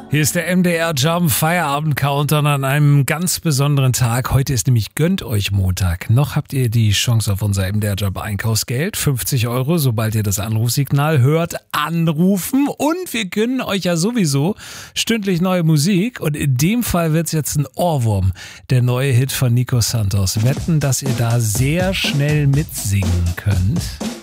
Hier ist der MDR Jump Feierabend Countdown an einem ganz besonderen Tag. Heute ist nämlich Gönnt euch Montag. Noch habt ihr die Chance auf unser MDR Jump Einkaufsgeld. 50 €, sobald ihr das Anrufsignal hört, anrufen. Und wir gönnen euch ja sowieso stündlich neue Musik. Und in dem Fall wird's jetzt ein Ohrwurm. Der neue Hit von Nico Santos. Wetten, dass ihr da sehr schnell mitsingen könnt.